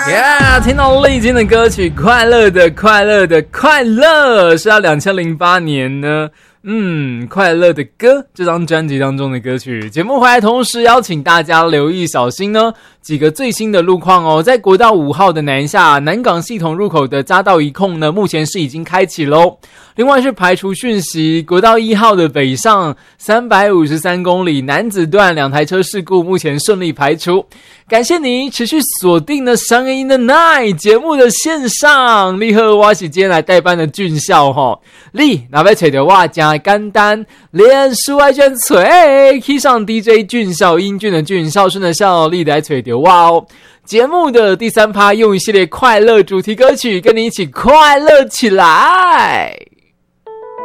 听到丽晶的歌曲《快乐的快乐的快乐》是到2008年呢快乐的歌这张专辑当中的歌曲。节目回来同时邀请大家留意小心呢几个最新的路况哦。在国道5号的南下南港系统入口的匝道一控呢，目前是已经开启咯。另外是排除讯息，国道1号的北上353公里男子段2台车事故目前顺利排除。感谢你持续锁定的上音的 night 节目的线上，你好，我是今天来代班的俊孝齁。你若要找到我真简单，脸书爱卷嘴，去上 DJ 俊孝，英俊的俊，孝顺的孝，你来找到我哦。节目的第3趴用一系列快乐主题歌曲跟你一起快乐起来。